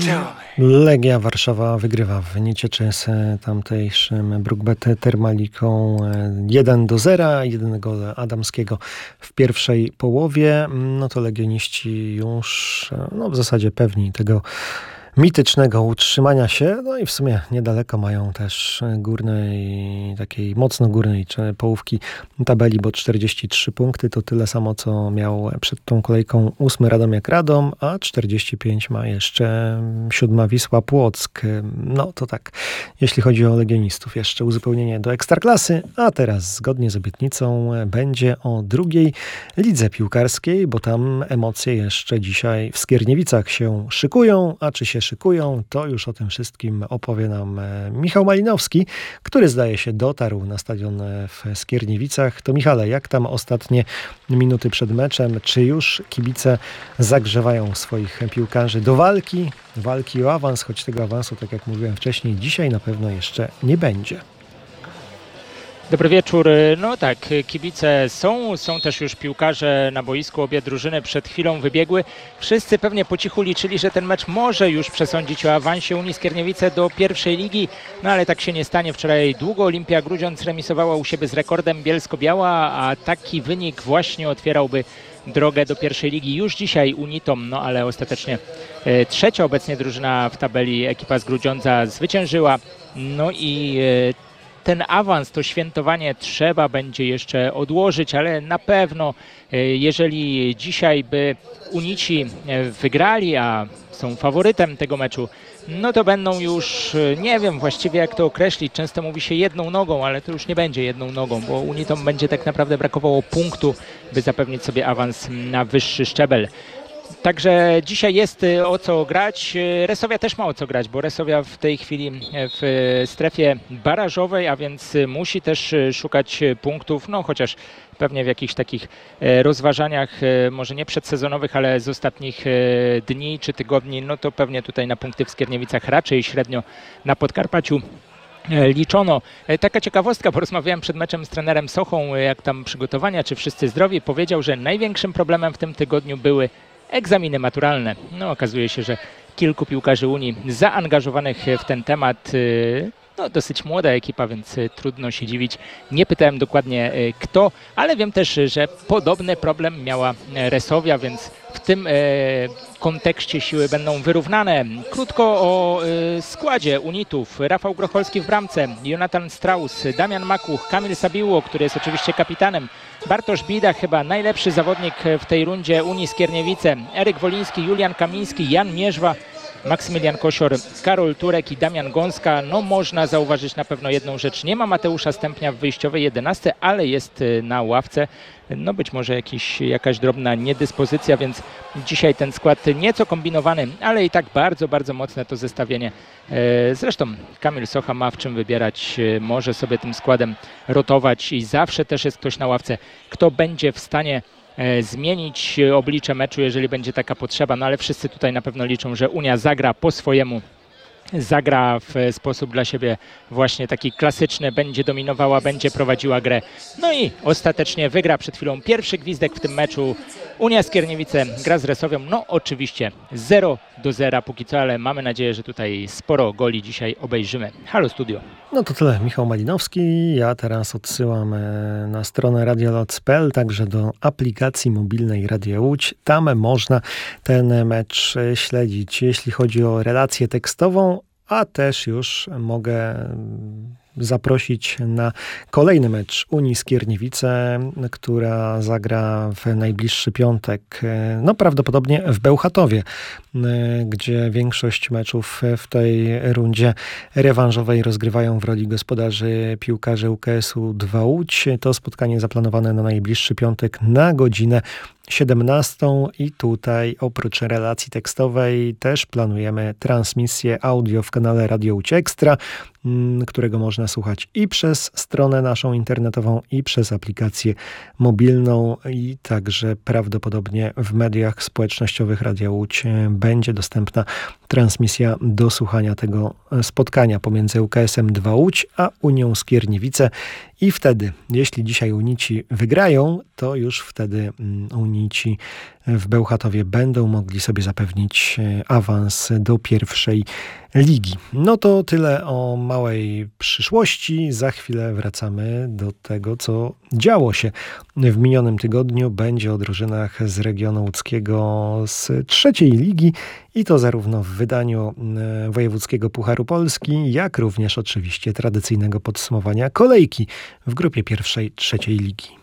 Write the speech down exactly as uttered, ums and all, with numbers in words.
Legia Warszawa wygrywa w Niecieczy z tamtejszym Brookbet Termaliką jeden do zera, jeden gol Adamskiego w pierwszej połowie. No to legioniści już no w zasadzie pewni tego mitycznego utrzymania się, no i w sumie niedaleko mają też górnej, takiej mocno górnej połówki tabeli, bo czterdzieści trzy punkty to tyle samo, co miał przed tą kolejką ósmy Radomiak Radom, a czterdzieści pięć ma jeszcze siódma Wisła Płock. No to tak, jeśli chodzi o legionistów, jeszcze uzupełnienie do Ekstraklasy, a teraz zgodnie z obietnicą będzie o drugiej lidze piłkarskiej, bo tam emocje jeszcze dzisiaj w Skierniewicach się szykują, a czy się szykują, to już o tym wszystkim opowie nam Michał Malinowski, który zdaje się dotarł na stadion w Skierniewicach. To Michale, jak tam ostatnie minuty przed meczem? Czy już kibice zagrzewają swoich piłkarzy do walki? Walki o awans, choć tego awansu, tak jak mówiłem wcześniej, dzisiaj na pewno jeszcze nie będzie. Dobry wieczór. No tak, kibice są, są też już piłkarze na boisku, obie drużyny przed chwilą wybiegły. Wszyscy pewnie po cichu liczyli, że ten mecz może już przesądzić o awansie Unii Skierniewice do pierwszej ligi, no ale tak się nie stanie. Wczoraj długo Olimpia Grudziądz remisowała u siebie z Rekordem Bielsko-Biała, a taki wynik właśnie otwierałby drogę do pierwszej ligi już dzisiaj Unitom, no ale ostatecznie e, trzecia obecnie drużyna w tabeli, ekipa z Grudziądza zwyciężyła, no i e, ten awans, to świętowanie trzeba będzie jeszcze odłożyć, ale na pewno jeżeli dzisiaj by Unici wygrali, a są faworytem tego meczu, no to będą już, nie wiem właściwie jak to określić, często mówi się jedną nogą, ale to już nie będzie jedną nogą, bo Unitom będzie tak naprawdę brakowało punktu, by zapewnić sobie awans na wyższy szczebel. Także dzisiaj jest o co grać. Resowia też ma o co grać, bo Resowia w tej chwili w strefie barażowej, a więc musi też szukać punktów, no chociaż pewnie w jakichś takich rozważaniach, może nie przedsezonowych, ale z ostatnich dni czy tygodni, no to pewnie tutaj na punkty w Skierniewicach raczej średnio na Podkarpaciu liczono. Taka ciekawostka, porozmawiałem przed meczem z trenerem Sochą, jak tam przygotowania, czy wszyscy zdrowi. Powiedział, że największym problemem w tym tygodniu były egzaminy maturalne. No okazuje się, że kilku piłkarzy Unii zaangażowanych w ten temat, no dosyć młoda ekipa, więc trudno się dziwić. Nie pytałem dokładnie kto, ale wiem też, że podobny problem miała Resowia, więc w tym e, kontekście siły będą wyrównane. Krótko o e, składzie Unitów. Rafał Grocholski w bramce, Jonatan Strauss, Damian Makuch, Kamil Sabiło, który jest oczywiście kapitanem, Bartosz Bida, chyba najlepszy zawodnik w tej rundzie Unii Skierniewice, Eryk Woliński, Julian Kamiński, Jan Mierzwa, Maksymilian Kosior, Karol Turek i Damian Gąska. No można zauważyć na pewno jedną rzecz. Nie ma Mateusza Stępnia w wyjściowej jedenastce, ale jest na ławce. No być może jakiś, jakaś drobna niedyspozycja, więc dzisiaj ten skład nieco kombinowany, ale i tak bardzo, bardzo mocne to zestawienie. Zresztą Kamil Socha ma w czym wybierać, może sobie tym składem rotować i zawsze też jest ktoś na ławce, kto będzie w stanie zmienić oblicze meczu, jeżeli będzie taka potrzeba, no ale wszyscy tutaj na pewno liczą, że Unia zagra po swojemu, zagra w sposób dla siebie właśnie taki klasyczny, będzie dominowała, będzie prowadziła grę. No i ostatecznie wygra. Przed chwilą pierwszy gwizdek w tym meczu. Unia Skierniewice gra z Resowią. No oczywiście zero do zera póki co, ale mamy nadzieję, że tutaj sporo goli dzisiaj obejrzymy. Halo Studio. No to tyle. Michał Malinowski. Ja teraz odsyłam na stronę radioloc kropka p l, także do aplikacji mobilnej Radia Łódź. Tam można ten mecz śledzić, jeśli chodzi o relację tekstową, a też już mogę zaprosić na kolejny mecz Unii Skierniewice, która zagra w najbliższy piątek, no prawdopodobnie w Bełchatowie, gdzie większość meczów w tej rundzie rewanżowej rozgrywają w roli gospodarzy piłkarze U K S u dwa Łódź. To spotkanie zaplanowane na najbliższy piątek na godzinę siedemnastą i tutaj oprócz relacji tekstowej też planujemy transmisję audio w kanale Radio Łódź Ekstra, którego można słuchać i przez stronę naszą internetową, i przez aplikację mobilną, i także prawdopodobnie w mediach społecznościowych Radia Łódź będzie dostępna transmisja do słuchania tego spotkania pomiędzy U K S em dwa Łódź a Unią Skierniewice. I wtedy, jeśli dzisiaj Unici wygrają, to już wtedy Unici w Bełchatowie będą mogli sobie zapewnić awans do pierwszej ligi. No to tyle o małej przyszłości. Za chwilę wracamy do tego, co działo się w minionym tygodniu. Będzie o drużynach z regionu łódzkiego z trzeciej ligi i to zarówno w wydaniu Wojewódzkiego Pucharu Polski, jak również oczywiście tradycyjnego podsumowania kolejki w grupie pierwszej trzeciej ligi.